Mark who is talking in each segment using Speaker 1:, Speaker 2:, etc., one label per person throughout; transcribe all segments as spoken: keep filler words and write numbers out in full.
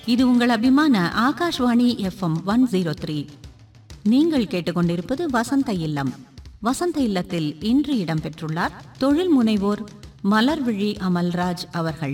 Speaker 1: இது உங்கள் அபிமான Akashvani FM one zero three. நீங்கள் கேட்டுக்கொண்டிருப்பது வசந்த இல்லம். வசந்த இல்லத்தில் இன்று இடம்பெற்றுள்ளார் தொழில் முனைவோர் மலர்விழி அமல்ராஜ் அவர்கள்.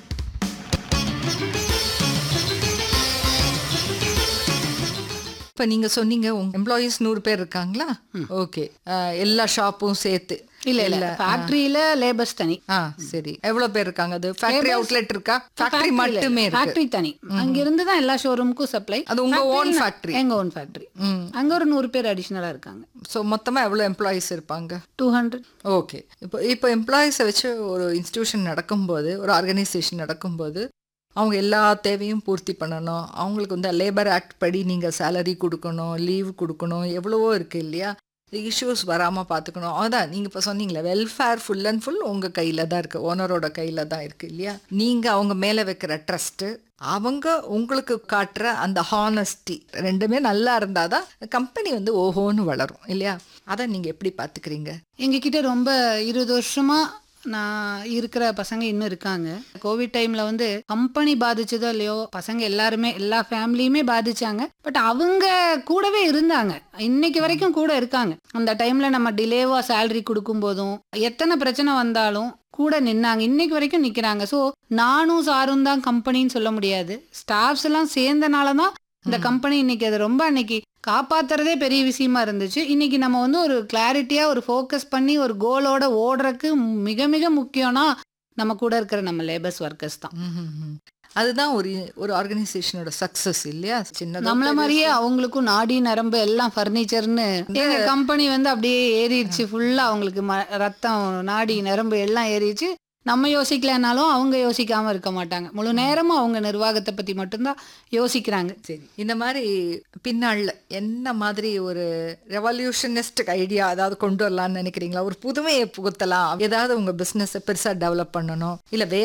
Speaker 2: இப்போ நீங்கள் சொன்னீங்க உங்கள் எம்ப்ளாயீஸ் நூறு பேர் இருக்காங்களா? ஓகே, எல்லா ஷாப்பும் சேர்த்து?
Speaker 3: இல்ல இல்ல ஃபேக்டரியில லேபர்ஸ் தனி.
Speaker 2: ஆ சரி. எவ்வளவு பேர் இருக்காங்க? அது ஃபேக்டரி அவுட்லெட் இருக்கா? ஃபேக்டரி மட்டுமே இருக்கு?
Speaker 3: ஃபேக்டரி தனி. அங்க இருந்து தான் எல்லா ஷோரூமுக்கும் சப்ளை.
Speaker 2: அது உங்க ஓன் ஃபேக்டரி?
Speaker 3: எங்க ஓன் ஃபேக்டரி. அங்க ஒரு நூறு பேர் அடிஷனலா இருக்காங்க.
Speaker 2: ஸோ மொத்தமா எவ்வளவு எம்ப்ளாயீஸ் இருப்பாங்க?
Speaker 3: Two hundred.
Speaker 2: ஓகே. இப்போ இப்போ எம்ப்ளாயீஸை வச்சு ஒரு இன்ஸ்டிடியூஷன் நடக்கும்போது, ஒரு ஆர்கனைசேஷன் நடக்கும்போது அவங்க எல்லா தேவையும் பூர்த்தி பண்ணணும். அவங்களுக்கு வந்து லேபர் ஆக்ட் படி நீங்கள் சேலரி கொடுக்கணும், லீவ் கொடுக்கணும், எவ்வளவோ இருக்குது இல்லையா? இஷ்யூஸ் வராமல் பார்த்துக்கணும். அதான் நீங்கள் இப்போ சொன்னீங்களே, வெல்ஃபேர் ஃபுல் அண்ட் ஃபுல் உங்கள் கையில் தான் இருக்குது, ஓனரோட கையில் தான் இருக்குது இல்லையா? நீங்கள் அவங்க மேலே வைக்கிற ட்ரஸ்ட்டு, அவங்க உங்களுக்கு காட்டுற அந்த ஹானஸ்டி, ரெண்டுமே நல்லா இருந்தால் தான் கம்பெனி வந்து ஓஹோன்னு வளரும் இல்லையா? அதை நீங்கள் எப்படி பார்த்துக்கிறீங்க?
Speaker 3: எங்ககிட்ட ரொம்ப இருபது வருஷமா நான் இருக்கிற பசங்க இன்னும் இருக்காங்க. கோவிட் டைம்ல வந்து கம்பெனி பாதிச்சதோ இல்லையோ, பசங்க எல்லாருமே எல்லா ஃபேமிலியுமே பாதிச்சாங்க. பட் அவங்க கூடவே இருந்தாங்க, இன்னைக்கு வரைக்கும் கூட இருக்காங்க. அந்த டைம்ல நம்ம டிலேவா சேலரி கொடுக்கும் போதும் எத்தனை பிரச்சனை வந்தாலும் கூட நின்னாங்க, இன்னைக்கு வரைக்கும் நிக்கிறாங்க. ஸோ நானும் சாரும் தான் கம்பெனின்னு சொல்ல முடியாது, ஸ்டாஃப்ஸ் எல்லாம் சேர்ந்தனால தான் இந்த கம்பெனி இன்னைக்கு அது ரொம்ப அன்னைக்கு காப்பாத்துறதே பெரிய விஷயமா இருந்துச்சு. இன்னைக்கு நம்ம வந்து ஒரு கிளாரிட்டியா ஒரு ஃபோக்கஸ் பண்ணி ஒரு கோலோட ஓடுறதுக்கு மிக மிக முக்கியம்னா நம்ம கூட இருக்கிற நம்ம லேபர்ஸ் ஒர்க்கர்ஸ் தான்.
Speaker 2: அதுதான் ஒரு ஒரு ஆர்கனைசேஷனோட சக்சஸ் இல்லையா? சின்ன
Speaker 3: நம்மள மாதிரியே அவங்களுக்கும் நாடி நரம்பு எல்லாம் ஃபர்னிச்சர்னு எங்க கம்பெனி வந்து அப்படியே ஏறிடுச்சு ஃபுல்லா. அவங்களுக்கு ரத்தம் நாடி நரம்பு எல்லாம் ஏறிடுச்சு. நம்ம யோசிக்கலனாலும் அவங்க யோசிக்காம இருக்க மாட்டாங்க. முழு நேரமும் அவங்க நிர்வாகத்தை பத்தி மட்டும்தான் யோசிக்கிறாங்க.
Speaker 2: சரி, இந்த மாதிரி பின்னால என்ன மாதிரி ஒரு ரெவல்யூஷனிஸ்ட் ஐடியா அதாவது கொண்டு வரலாம்னு நினைக்கிறீங்களா? ஒரு புதுமையை புகுத்தலாம், ஏதாவது உங்க பிசினஸ் பெருசா டெவலப் பண்ணணும், இல்ல வேற